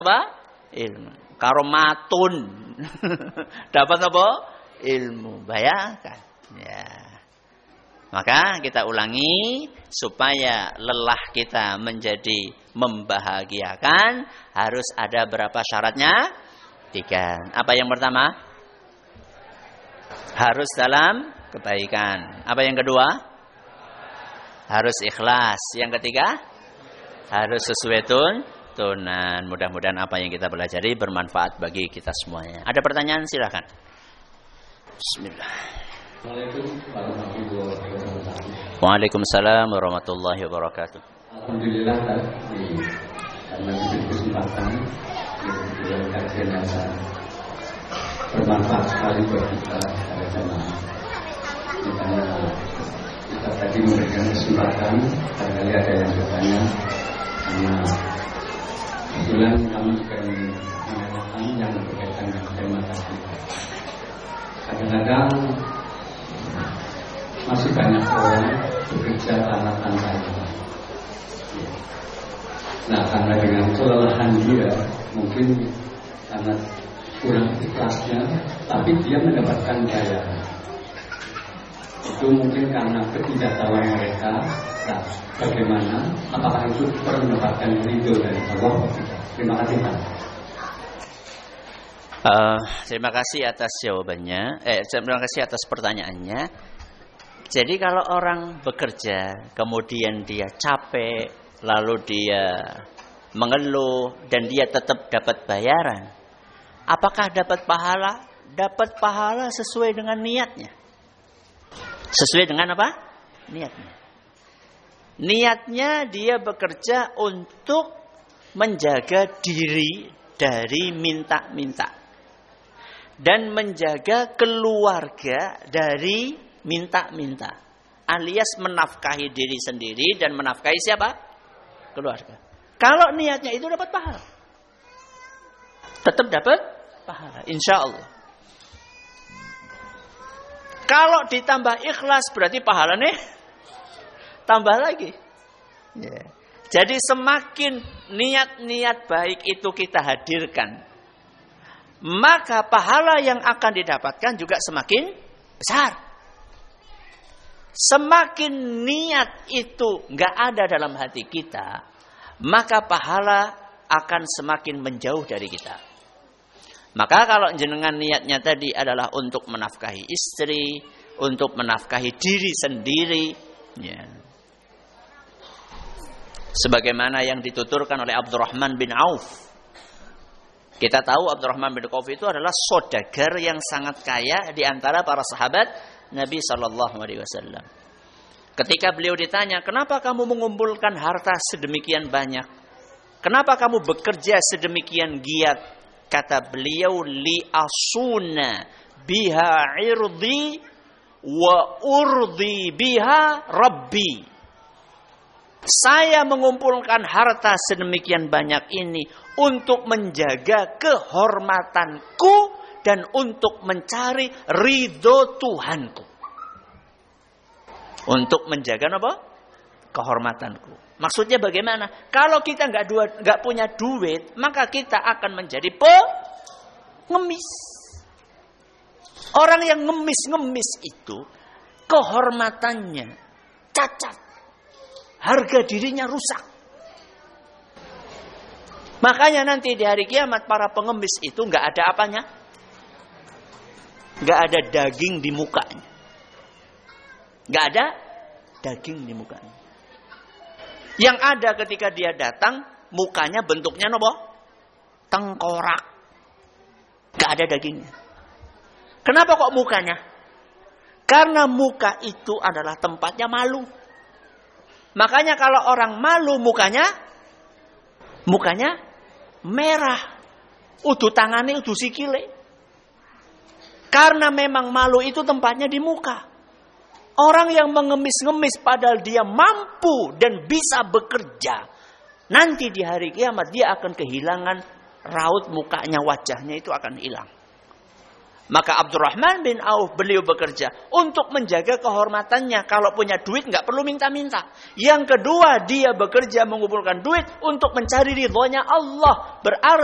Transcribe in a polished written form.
apa? Ilmu. Karomatun. Dapat apa? Ilmu. Bayangkan. Ya. Maka kita ulangi supaya lelah kita menjadi membahagiakan harus ada berapa syaratnya? 3. Apa yang pertama? Harus dalam kebaikan. Apa yang kedua? Harus ikhlas. Yang ketiga? Harus sesuai tuntunan. Mudah-mudahan apa yang kita pelajari bermanfaat bagi kita semuanya. Ada pertanyaan? Silakan. Bismillah. Waalaikumsalam warahmatullahi wabarakatuh. Alhamdulillah karena diberi kesempatan dengan kajian yang bermanfaat sekali buat kita pada jamaah. Karena kita tadi memberikan kesempatan, barangkali ada yang bertanya, karena kebetulan kami juga menanyakan yang berkaitan dengan tema tadi. Kadang-kadang masih banyak orang bekerja tanpa ilmu. Nah, karena dengan kelelahan dia, mungkin karena kurang ikhlasnya, tapi dia mendapatkan bayaran. Itu mungkin karena ketidaktahuan mereka. Nah, bagaimana? Apakah itu mendapatkan ridho dari Allah? Terima kasih, Pak. Terima kasih atas jawabannya. Terima kasih atas pertanyaannya. Jadi kalau orang bekerja, kemudian dia capek, lalu dia mengeluh, dan dia tetap dapat bayaran, apakah dapat pahala? Dapat pahala sesuai dengan niatnya. Sesuai dengan apa? Niatnya. Niatnya dia bekerja untuk menjaga diri dari minta-minta. Dan menjaga keluarga dari minta-minta. Alias menafkahi diri sendiri dan menafkahi siapa? Keluarga. Kalau niatnya itu dapat pahala. Tetap dapat pahala. Insya Allah. Kalau ditambah ikhlas berarti pahalanya tambah lagi. Yeah. Jadi semakin niat-niat baik itu kita hadirkan, maka pahala yang akan didapatkan juga semakin besar. Semakin niat itu nggak ada dalam hati kita, maka pahala akan semakin menjauh dari kita. Maka kalau jenengan niatnya tadi adalah untuk menafkahi istri, untuk menafkahi diri sendiri, ya. Sebagaimana yang dituturkan oleh Abdurrahman bin Auf. Kita tahu Abdurrahman bin Auf itu adalah saudagar yang sangat kaya di antara para sahabat Nabi SAW. Ketika beliau ditanya, kenapa kamu mengumpulkan harta sedemikian banyak? Kenapa kamu bekerja sedemikian giat? Kata beliau, li asuna biha irdi wa urdi biha rabbi. Saya mengumpulkan harta sedemikian banyak ini untuk menjaga kehormatanku dan untuk mencari ridho Tuhanku. Untuk menjaga apa? Kehormatanku. Maksudnya bagaimana? Kalau kita nggak punya duit, maka kita akan menjadi pengemis. Orang yang ngemis-ngemis itu kehormatannya cacat. Harga dirinya rusak. Makanya nanti di hari kiamat para pengemis itu nggak ada apanya, nggak ada daging di mukanya, nggak ada daging di mukanya. Yang ada ketika dia datang, mukanya bentuknya nopo? Tengkorak, nggak ada dagingnya. Kenapa kok mukanya? Karena muka itu adalah tempatnya malu. Makanya kalau orang malu mukanya merah. Udu tangannya, udu sikile. Karena memang malu itu tempatnya di muka. Orang yang mengemis-ngemis padahal dia mampu dan bisa bekerja. Nanti di hari kiamat dia akan kehilangan raut mukanya, wajahnya itu akan hilang. Maka Abdurrahman bin Auf beliau bekerja untuk menjaga kehormatannya. Kalau punya duit nggak perlu minta-minta. Yang kedua dia bekerja mengumpulkan duit untuk mencari ridhonya Allah. Berarti